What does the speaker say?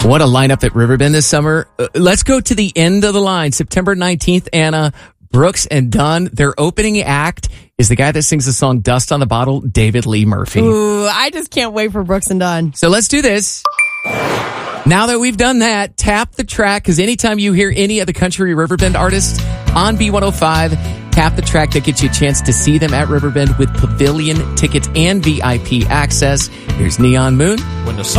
What a lineup at Riverbend this summer. Let's go to the end of the line. September 19th, Anna, Brooks and Dunn. Their opening act is the guy that sings the song Dust on the Bottle, David Lee Murphy. Ooh, I just can't wait for Brooks and Dunn. So let's do this. Now that we've done that, tap the track, because anytime you hear any of the Country Riverbend artists on B105, tap the track that gets you a chance to see them at Riverbend with pavilion tickets and VIP access. Here's Neon Moon. When the sun